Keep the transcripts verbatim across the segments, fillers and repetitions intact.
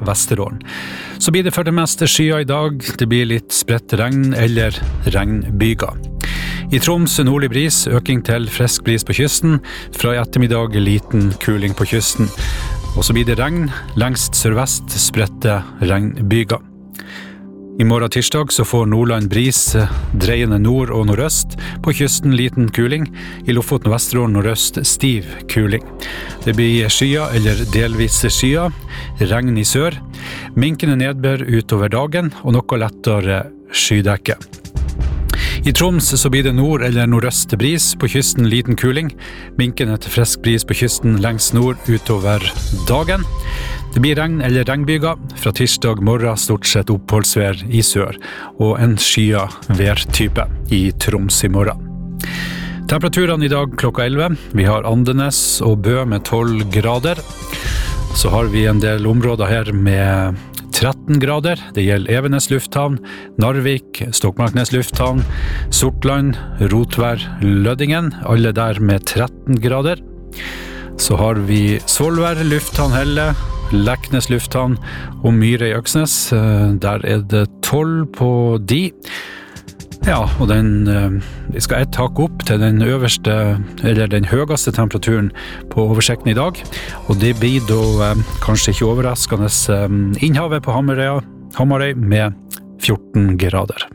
Vesterålen. Så blir det for det meste skyer i dag, det blir litt spredt regn eller regnbyger. I Troms nordlig bris, øking til frisk bris på kysten, fra i ettermiddag liten kuling på kysten. Og så blir det regn, lengst sørvest spredte regnbyger. I morgen tirsdag så får Nordland bris dreiende nord og nordøst, på kysten liten kuling, i Lofoten og Vesterålen nordøst stiv kuling. Det blir skyer eller delvis skyer, regn i sør, minkende nedbør utover dagen og noe lettere skydekke. I Troms så blir det nord eller nordøst bris, på kysten liten kuling, minkende til frisk bris på kysten lengst nord utover dagen. Det blir regn eller regnbyger, fra tirsdag morgen stort sett oppholdsvær i sør, og en skya værtype i Troms i morgen. Temperaturene i dag klokka elleve, vi har Andenes og Bø med tolv grader. Så har vi en del områder her med tretten grader, det gjelder Evenes lufthavn, Narvik, Stokmarknes lufthavn, Sortland, Rotvær, Lødingen, alle der med tretten grader. Så har vi Svolvær lufthavn Helle, Leknes lufthavn og Myre i Øksnes, der er det tolv på de. Ja, og den, vi skal ett hakk opp til den øverste, eller den høyeste temperaturen på oversikten i dag, og det blir da kanskje ikke overraskende Innhavet på Hamarøy, Hamarøy med fjorten grader.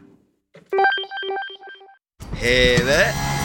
Heve.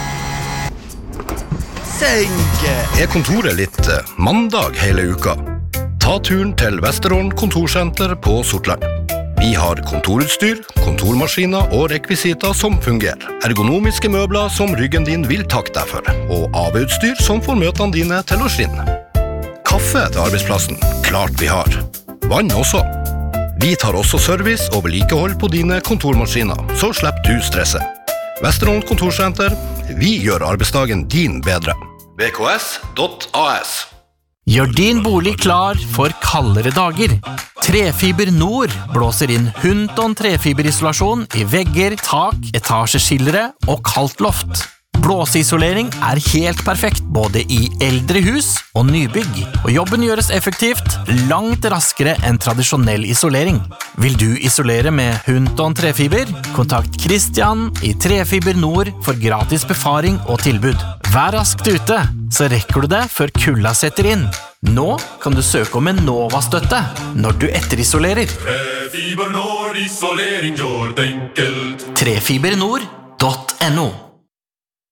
Senke. Er kontoret litt mandag hele uka? Ta turen til Vesterålen kontorsenter på Sortland. Vi har kontorutstyr, kontormaskiner og rekvisiter som fungerer. Ergonomiske møbler som ryggen din vil takke deg for, og A V-utstyr som får møtene dine til å skinne. Kaffe til arbeidsplassen, klart vi har. Vann også. Vi tar også service og vedlikehold på dine kontormaskiner, så slipper du stresset. Vesterålen kontorsenter, vi gjør arbeidsdagen din bedre. v k s punktum a s Gjør din bolig klar for kaldere dager. Trefiber Nord blåser inn Hunton trefiberisolasjon i vegger, tak, etasjeskillere og kaldt loft. Blåseisolering er helt perfekt både i eldre hus og nybygg, og jobben gjøres effektivt langt raskere enn tradisjonell isolering. Vil du isolere med Hunton trefiber? Kontakt Christian i Trefiber Nord for gratis befaring og tilbud. Vær raskt ute, så rekker du det før kulda setter inn. Nå kan du søke om en Nova-støtte når du etterisolerer. Trefiber Nord, isolering gjør det enkelt. Trefibernord punktum no